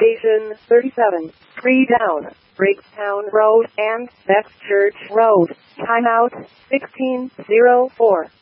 Station 37, 3 down, Briggstown Road and Best Church Road. Timeout 16:04.